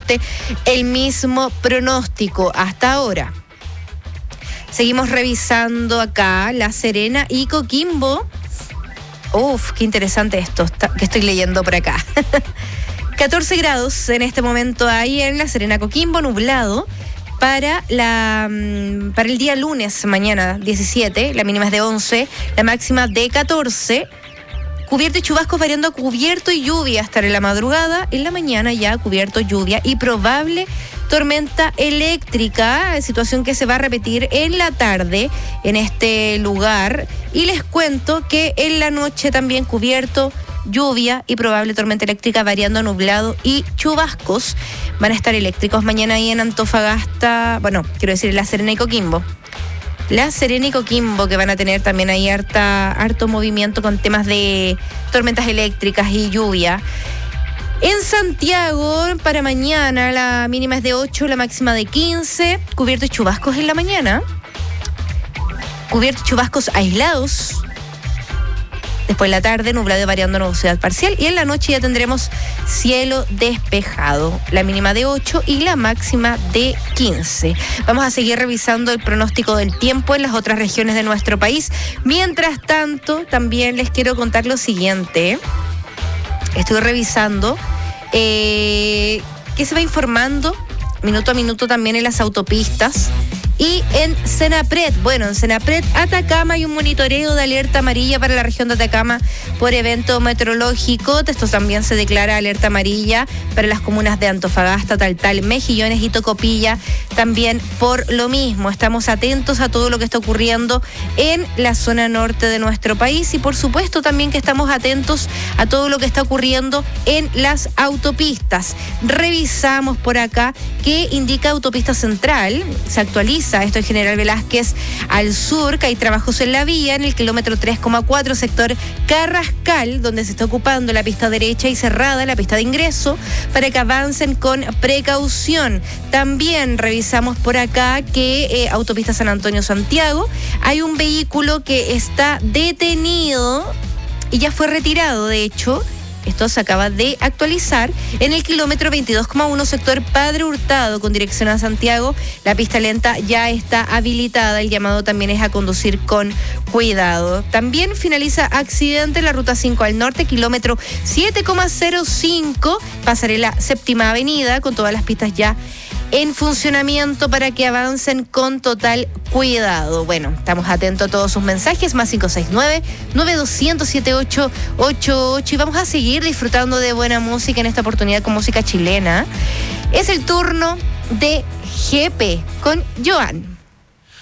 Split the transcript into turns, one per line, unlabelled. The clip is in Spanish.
exactamente el mismo pronóstico hasta ahora. Seguimos revisando acá La Serena y Coquimbo. Uf, qué interesante esto que estoy leyendo por acá. 14 grados en este momento hay en La Serena, Coquimbo, nublado. Para el día lunes, mañana 17, la mínima es de 11, la máxima de 14. Cubierto y chubascos variando a cubierto y lluvia hasta en la madrugada. En la mañana ya cubierto, lluvia y probable tormenta eléctrica, situación que se va a repetir en la tarde en este lugar. Y les cuento que en la noche también cubierto, lluvia y probable tormenta eléctrica variando a nublado y chubascos. Van a estar eléctricos mañana ahí en Antofagasta, bueno, quiero decir La Serena y Coquimbo. La Serena y Coquimbo, que van a tener también ahí harto movimiento con temas de tormentas eléctricas y lluvia. En Santiago, para mañana, la mínima es de 8, la máxima de 15. Cubierto y chubascos en la mañana. Cubierto y chubascos aislados. Después en la tarde, nublado y variando nubosidad parcial. Y en la noche ya tendremos cielo despejado. La mínima de 8 y la máxima de 15. Vamos a seguir revisando el pronóstico del tiempo en las otras regiones de nuestro país. Mientras tanto, también les quiero contar lo siguiente. Estoy revisando que se va informando minuto a minuto también en las autopistas. Y en Senapred, en Senapred Atacama hay un monitoreo de alerta amarilla para la región de Atacama por evento meteorológico. Esto también se declara alerta amarilla para las comunas de Antofagasta, Taltal, Mejillones y Tocopilla. También por lo mismo, estamos atentos a todo lo que está ocurriendo en la zona norte de nuestro país y por supuesto también que estamos atentos a todo lo que está ocurriendo en las autopistas. Revisamos por acá que indica Autopista Central, se actualiza. Esto es General Velázquez al sur, que hay trabajos en la vía en el kilómetro 3,4, sector Carrascal, donde se está ocupando la pista derecha y cerrada la pista de ingreso para que avancen con precaución. También revisamos por acá que Autopista San Antonio-Santiago, hay un vehículo que está detenido y ya fue retirado, de hecho. Esto se acaba de actualizar en el kilómetro 22,1, sector Padre Hurtado, con dirección a Santiago. La pista lenta ya está habilitada. El llamado también es a conducir con cuidado. También finaliza accidente en la ruta 5 al norte, kilómetro 7,05, pasarela Séptima Avenida, con todas las pistas ya en funcionamiento para que avancen con total cuidado. Bueno, estamos atentos a todos sus mensajes, más 569-9200-7888, y vamos a seguir disfrutando de buena música en esta oportunidad con música chilena. Es el turno de GP con Joan.